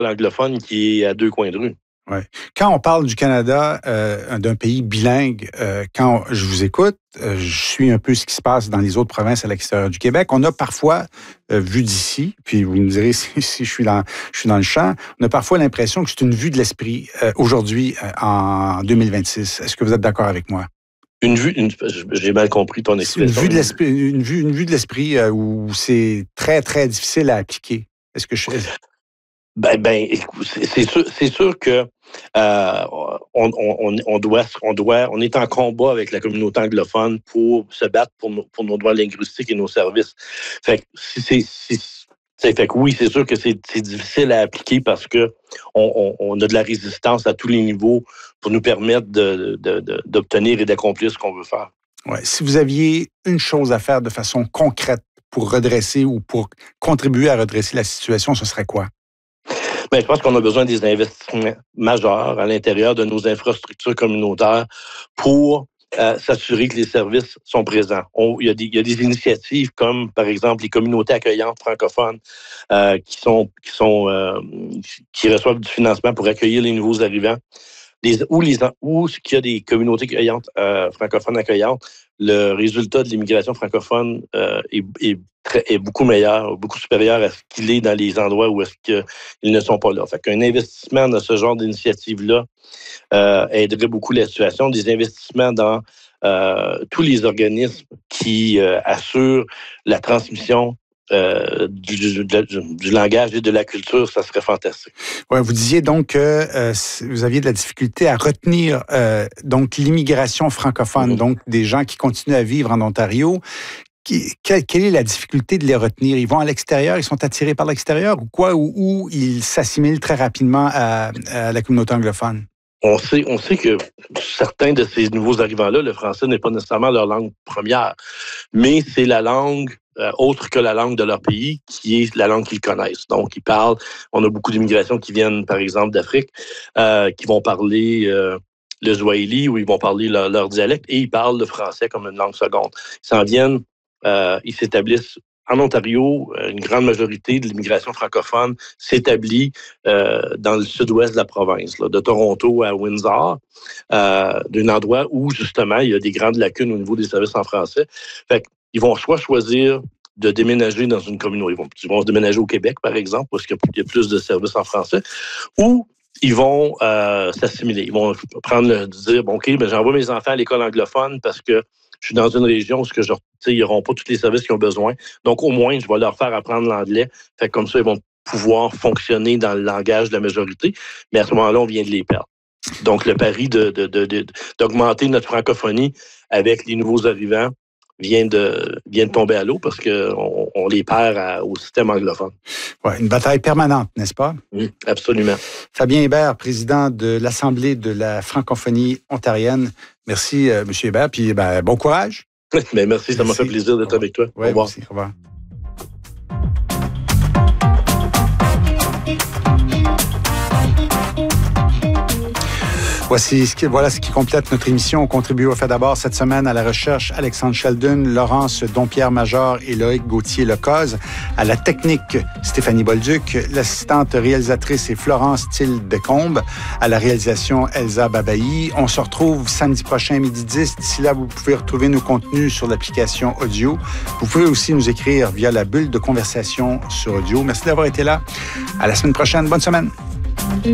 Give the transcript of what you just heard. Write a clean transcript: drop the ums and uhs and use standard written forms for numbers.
anglophone qui est à 2 coins de rue. Ouais. Quand on parle du Canada, d'un pays bilingue, quand je vous écoute, je suis un peu ce qui se passe dans les autres provinces à l'extérieur du Québec. On a parfois, vu d'ici, puis vous me direz si je suis dans le champ, on a parfois l'impression que c'est une vue de l'esprit aujourd'hui, en 2026. Est-ce que vous êtes d'accord avec moi? J'ai mal compris ton expression. Une vue de l'esprit où c'est très, très difficile à appliquer. Est-ce que Écoute, c'est sûr que on est en combat avec la communauté anglophone pour se battre pour nos droits linguistiques et nos services. Fait que oui, c'est sûr que c'est difficile à appliquer parce que on a de la résistance à tous les niveaux pour nous permettre d'obtenir et d'accomplir ce qu'on veut faire. Ouais. Si vous aviez une chose à faire de façon concrète pour redresser ou pour contribuer à redresser la situation, ce serait quoi? Je pense qu'on a besoin des investissements majeurs à l'intérieur de nos infrastructures communautaires pour s'assurer que les services sont présents. Il y a des initiatives comme, par exemple, les communautés accueillantes francophones qui reçoivent du financement pour accueillir les nouveaux arrivants. Où qu'il y a des communautés accueillantes, francophones accueillantes, le résultat de l'immigration francophone est beaucoup meilleur, beaucoup supérieur à ce qu'il est dans les endroits où est-ce qu'ils ne sont pas là. Fait qu'un investissement dans ce genre d'initiative-là aiderait beaucoup la situation. Des investissements dans tous les organismes qui assurent la transmission du langage et de la culture, ça serait fantastique. Ouais, vous disiez donc que vous aviez de la difficulté à retenir donc l'immigration francophone, donc des gens qui continuent à vivre en Ontario. Quelle est la difficulté de les retenir? Ils vont à l'extérieur, ils sont attirés par l'extérieur ou quoi? Ou ils s'assimilent très rapidement à la communauté anglophone? On sait que certains de ces nouveaux arrivants-là, le français n'est pas nécessairement leur langue première, mais c'est la langue autre que la langue de leur pays, qui est la langue qu'ils connaissent. Donc, on a beaucoup d'immigration qui viennent, par exemple, d'Afrique, qui vont parler le Swahili, ou ils vont parler leur dialecte, et ils parlent le français comme une langue seconde. Ils s'établissent en Ontario. Une grande majorité de l'immigration francophone s'établit dans le sud-ouest de la province, là, de Toronto à Windsor, d'un endroit où, justement, il y a des grandes lacunes au niveau des services en français. Fait qu'ils vont soit choisir de déménager dans une communauté. Ils vont se déménager au Québec, par exemple, parce qu'il y a plus de services en français, ou ils vont s'assimiler. Ils vont dire, bon, OK, j'envoie mes enfants à l'école anglophone parce que je suis dans une région où ils n'auront pas tous les services qu'ils ont besoin. Donc, au moins, je vais leur faire apprendre l'anglais. Fait que comme ça, ils vont pouvoir fonctionner dans le langage de la majorité. Mais à ce moment-là, on vient de les perdre. Donc, le pari d'augmenter notre francophonie avec les nouveaux arrivants vient de tomber à l'eau parce qu'on les perd au système anglophone. Ouais, une bataille permanente, n'est-ce pas? Oui, absolument. Fabien Hébert, président de l'Assemblée de la francophonie ontarienne. Merci, M. Hébert, puis bon courage. Merci, ça m'a fait plaisir d'être avec toi. Ouais, au revoir. Merci, au revoir. Voilà ce qui complète notre émission. On contribue au fait d'abord cette semaine à la recherche Alexandre Sheldon, Laurence Dompierre-Major et Loïc Gauthier-Lecoz. À la technique, Stéphanie Bolduc. L'assistante réalisatrice est Florence Thiel-Decombe. À la réalisation, Elsa Babayi. On se retrouve samedi prochain, midi 10. D'ici là, vous pouvez retrouver nos contenus sur l'application audio. Vous pouvez aussi nous écrire via la bulle de conversation sur audio. Merci d'avoir été là. À la semaine prochaine. Bonne semaine.